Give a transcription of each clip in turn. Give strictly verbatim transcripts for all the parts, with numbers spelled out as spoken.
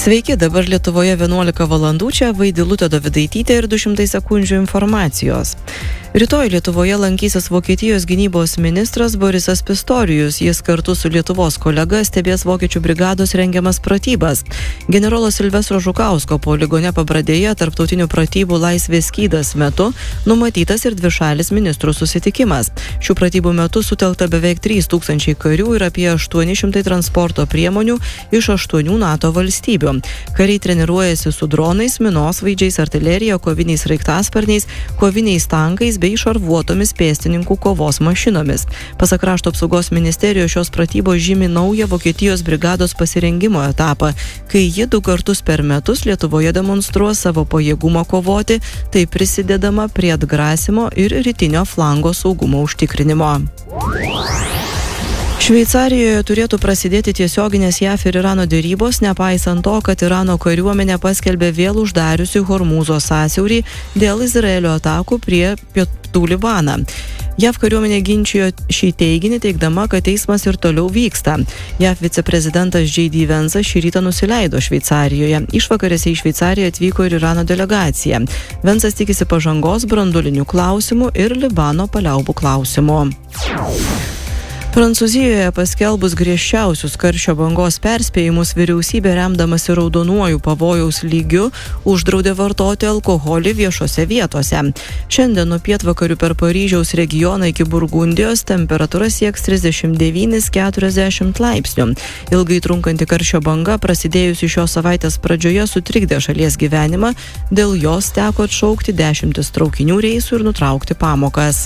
Sveiki, dabar Lietuvoje vienuolika valandų, čia Vaidilutė Dovidaitytė ir du šimtai sekundžių informacijos. Rytoj Lietuvoje lankysis Vokietijos gynybos ministras Borisas Pistorijus. Jis kartu su Lietuvos kolega stebės vokiečių brigados rengiamas pratybas. Generolo Silvestro Žukausko poligone Pabradėje tarptautinių pratybų Laisvės skydas metu numatytas ir dvišalis ministrų susitikimas. Šių pratybų metu sutelkta beveik trys tūkstančiai karių ir apie aštuoni šimtai transporto priemonių iš aštuonių NATO valstybių. Kariai treniruojasi su dronais, minosvaidžiais, artilerija, koviniais sraigtasparniais, koviniais tankais bei šarvuotomis pėstininkų kovos mašinomis. Pasak Krašto apsaugos ministerijos, šios pratybos žymi naują Vokietijos brigados pasirengimo etapą, kai ji du kartus per metus Lietuvoje demonstruos savo pajėgumą kovoti, tai prisidedama prie atgrasimo ir rytinio flango saugumo užtikrinimo. Šveicarijoje turėtų prasidėti tiesioginės JAF ir Irano derybos, nepaisant to, kad Irano kariuomenė paskelbė vėl uždariusi Hormūzo sąsiaurį dėl Izraelio atakų prie pietų Libaną. JAF kariuomenė ginčijo šį teiginį, teigdama, kad teismas ir toliau vyksta. JAF viceprezidentas J D Vance'as šį rytą nusileido Šveicarijoje. Išvakarėse į Šveicariją atvyko ir Irano delegacija. Vance'as tikisi pažangos branduolinių klausimų ir Libano paliaubų klausimų. Prancūzijoje paskelbus griežčiausius karščio bangos perspėjimus, vyriausybė remdamasi raudonuoju pavojaus lygiu uždraudė vartoti alkoholį viešose vietose. Šiandien nuo pietvakarių per Paryžiaus regioną iki Burgundijos temperatūra sieks trisdešimt devynis iki keturiasdešimt laipsnių. Ilgai trunkanti karščio banga prasidėjusi šios savaitės pradžioje sutrikdė šalies gyvenimą, dėl jos teko atšaukti dešimtis traukinių reisų ir nutraukti pamokas.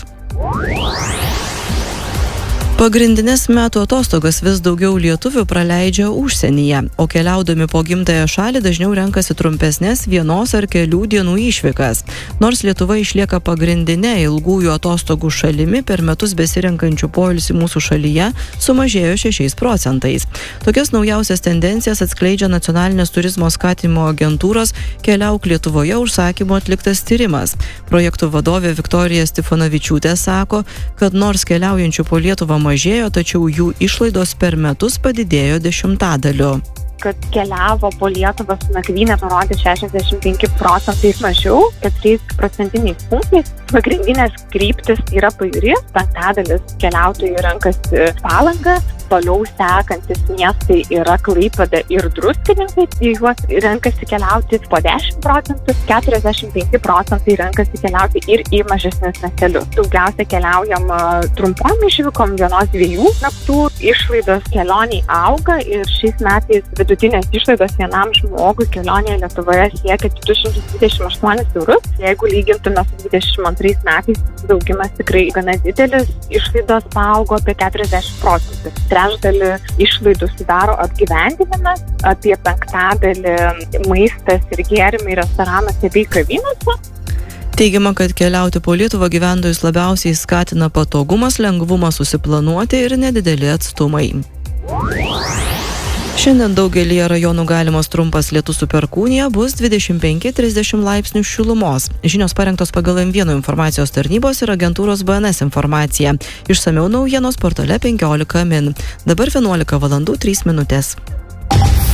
Pagrindinės metų atostogas vis daugiau lietuvių praleidžia užsienyje, o keliaudami po gimtąją šalį dažniau renkasi trumpesnės vienos ar kelių dienų išvykas. Nors Lietuva išlieka pagrindinė ilgųjų atostogų šalimi, per metus besirenkančių poilsį mūsų šalyje sumažėjo šešiais procentais. Tokias naujausias tendencijas atskleidžia Nacionalinės turizmo skatinimo agentūros Keliauk Lietuvoje užsakymu atliktas tyrimas. Projektų vadovė Viktorija Stefanovičiūtė sako, kad nors keliaujančių po Lietuvą mažėjo, tačiau jų išlaidos per metus padidėjo dešimtadaliu. Kad keliavo po Lietuvą su nakvyne parodė šešiasdešimt penki procentai mažiau, keturiais procentiniais punktais. Pagrindinės kryptis yra pajūris, penktadalis keliautojų renkasi Palangą, toliau sekantis miestai yra Klaipėda ir Druskininkai, į juos renkasi keliauti po dešimt procentų, keturiasdešimt penki procentai renkasi keliauti ir į mažesnius miestelius. Daugiausia keliaujama trumpom išvykom, vienos dviejų naktų, išlaidos kelioniai auga ir šiais metais vidutinės išlaidos vienam žmogui kelionėje Lietuvoje siekia du šimtus dvidešimt aštuonis eurus. Jeigu lygintume su dvidešimt antrais metais, augimas tikrai gana didelis, išlaidos paaugo apie keturiasdešimt procentų. Trečdalį išlaidų sudaro apgyvendinimas, apie penktadalį maistas ir gėrimai restoranuose bei kavinėse. Teigiama, kad keliauti po Lietuvą gyventojus labiausiai skatina patogumas, lengvumas susiplanuoti ir nedideli atstumai. Šiandien daugelyje rajonų galimas trumpas lietus su perkūnija, bus dvidešimt penki iki trisdešimt laipsnių šilumos. Žinios parengtos pagal M vienas informacijos tarnybos ir agentūros B N S informaciją. Išsamiau naujienos portale penkiolika min. Dabar vienuolika valandų trys minutės.